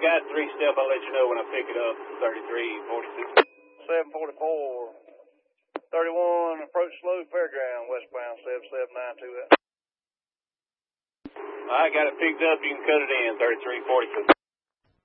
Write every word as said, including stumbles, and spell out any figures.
got three step. I'll let you know when I pick it up. thirty-three forty-six. seven forty-four. thirty-one, approach slow, fairground, westbound, seven seven nine two. I got it picked up. You can cut it in, thirty-three forty-six.